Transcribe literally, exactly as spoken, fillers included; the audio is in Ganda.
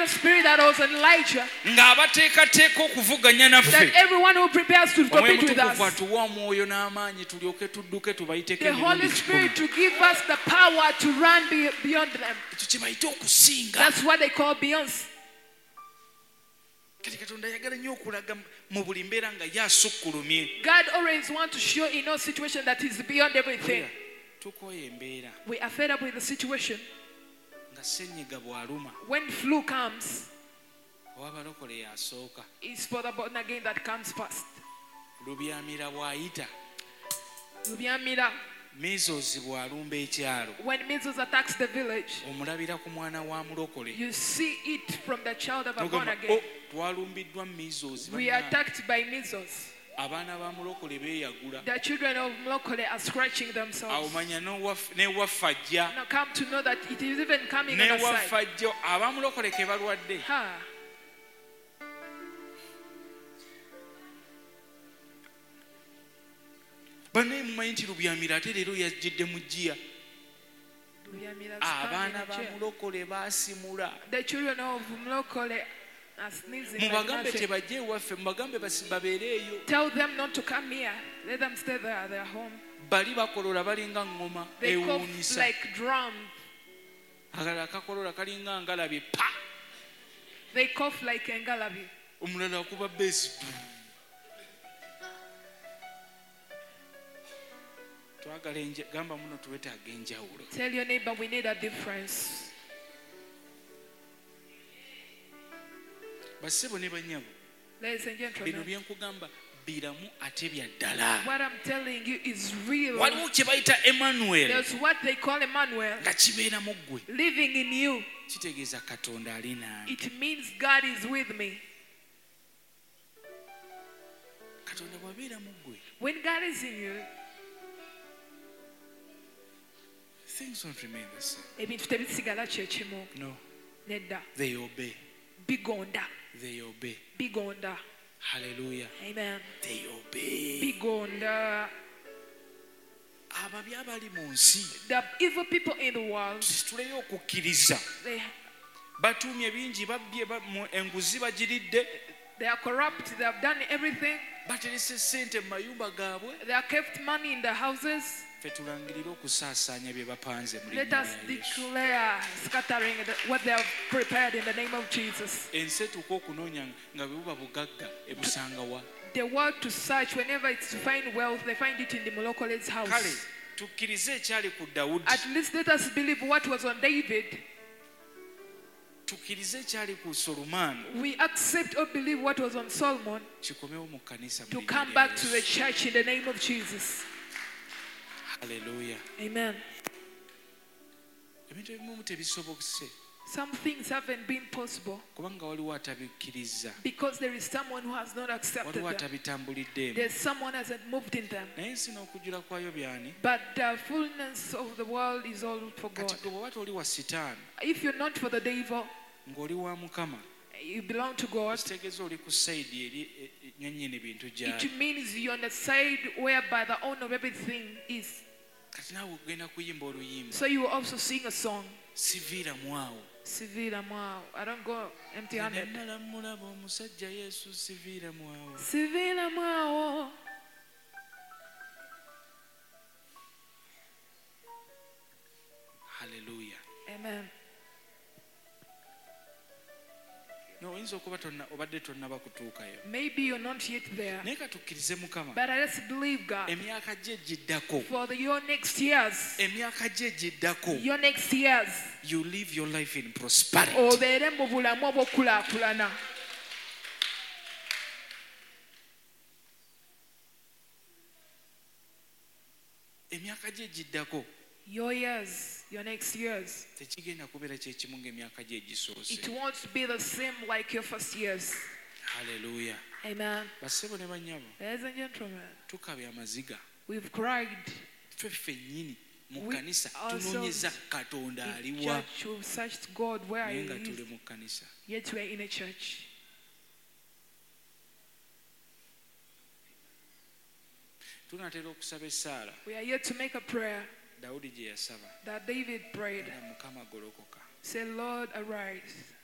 the spirit that was on Elijah. ng'abateekateeka okuvuganya naffe. That everyone who prepares to Omwoyo compete with Mutukuvu us. atuwa omwoyo n'amaanyi tulyoke tudduke tubayiteko The Holy emirundi Spirit kikumi. to give us the power to run be- beyond them. ekyo kye bayita okusinga. That's what they call Beyonce. kati Katonda ayagala nnyo okulaga mu buli mbeera nga ye asukkulumye. God always wants to show in no situation that He's beyond everything. tukooye embeera We are fed up with the situation. nga ssenyiga bw'aluma When flu comes, oba balokole yasooka. it's for the born again that comes first. lubyamira bw'ayita. Lubyamira. measles bw'alumba ekyalo. When measles attacks the village, omulabira ku mwana wa mulokole. you see it from the child of a born N'ogamba, again. "Oh, twalumbiddwa measles." We are attacked by measles. abaana ba mulokole beeyagula. The children of Mlokole are scratching awo themselves. manya n'ewaffe ajja. Now come to know that it is even coming on the n'ewaffe side. ajja abamulokole ke balwadde. Ha. bannaye mumanyi nti lubyamira ate leero yajjidde mu jjiya. Lubyamira's abaana coming ba in a chair. mulokole baasimula. The children of Mlokole are sneezing. like mubagambe nothing. tebajje ewaffe mubagambe basi babeereeyo. Tell them not to come here. Let them stay there. They are home. bali bakolola balinga ngoma They cough ewuunyisa. like drum. akalala kakolola kalinga ngalabi pa. They cough like engalabi. omulala akuba besi. twagala enje gamba muno tuwetaaga enjawulo. Tell your neighbor we need a difference. bassebo ne bannyabo Ladies and bino gentlemen, byenkugamba biramu ate bya ddala. what I'm telling you is real. waliwo kye bayita Emmanuel There's what they call Emmanuel, nga kibeera mu ggwe. living in you. kitegeeza katonda ali nange. It means God is with me. katonda bw'abeera mu ggwe When God is in you, things don't remain the same. ebintu tebisigala kye kimu. No, Nedda. they obey. Bigonda. They obey. Bigonda. Hallelujah. Amen. They obey. Bigonda. ababi abali mu nsi The evil people in the world, tuleyo okukkiriza. they, batuumye bingi babbye ba- mu- enguzi bagiridde. they are corrupt. They have done everything. baterese ssente mu mayumba gaabwe. They have kept money in the houses. ffe tulangirire okusaasaanya bye bapanze mu Let linnya us lya Yesu. declare scattering the- what they have prepared in the name of Jesus. ensi etuuka okunoonya nga bwe buba bugagga ebusanga wa. The word to search, whenever it's to find wealth, they find it in the Molokole's kale house. tukkirize ekyali ku dawudi. At least let us believe what was on David. tukkirize ekyali ku solumaani. We accept or believe what was on Solomon kikomewo mu kkanisa mu to linnya come lya back to the Yesu. church in the name of Jesus. Haleluya. Amen. ebintu ebimu tebisobose Some things haven't been possible kubanga waliwo atabikkiriza. because there is someone who has not accepted waliwo them. atabitambuliddeemu. There's someone who hasn't moved in them. naye ensi n'okujjula kwayo byani. But the fullness of the world is all for God. kati gwe bw'oba toli wa sitaani If you're not for the devil, ng'oli wa mukama you belong to God. kitegeeza oli ku sayidi eri e- e- nnyonnyini bintu It gyali. means you're on the side whereby the owner of everything is. kati naawe ogenda kuyimba oluyimba. So you will also sing a song. siviiramu awo. Sivira mwao. I don't go empty handed. nnala mulaba omusajja yesu siviiramu awo. Sivira mwao. haleluya. Amen. no oyinza okuba tonna- obadde tonnaba kutuukayo. Maybe you're not yet there. naye katukkirize mukama. But let's believe God. emyaka gye giddako. For the, your next years. emyaka gye giddako. Your next years. you live your life in prosperity. Obeere mu bulamu obw'okulaakulana. emyaka gye giddako Your years, your next years. tekigenda kubeera kyekimu ng'emyaka gye egisoose. It won't be the same like your first years. haleluya. Amen. bassebo ne bannyabo Ladies and gentlemen, tukabya amaziga. we've cried. ffe ffennyini mu We kkanisa ourselves tunoonyeza katonda In aliwa. church, we've searched God where naye He nga tuli is. mu kkanisa. Yet we're in a church. tunaatera okusaba essaala We are yet to make a prayer dawudi gye yasaba that David prayed. era mukama golokoka. Say, Lord, arise.